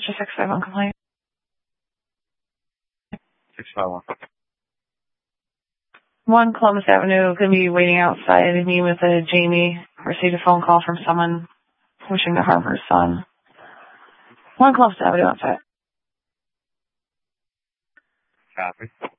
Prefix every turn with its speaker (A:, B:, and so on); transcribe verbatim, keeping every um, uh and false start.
A: Just six five one complaint.
B: six five one.
A: One Columbus Avenue, going to be waiting outside of me with a Jamie. Received a phone call from someone wishing to harm her son. One Columbus Avenue outside.
B: Copy.